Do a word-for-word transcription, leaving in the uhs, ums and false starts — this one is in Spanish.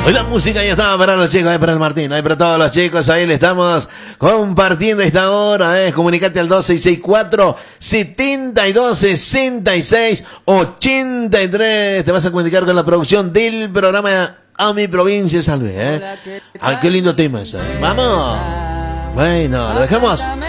Hoy la música ya estaba para los chicos, eh, para el Martín, eh, para todos los chicos, ahí le estamos compartiendo esta hora, eh. Comunicate al dos seis seis cuatro, setenta y dos, sesenta y seis, ochenta y tres. Te vas a comunicar con la producción del programa A Mi Provincia Salve, eh. Ay, qué lindo tema ese. Vamos. Bueno, lo dejamos.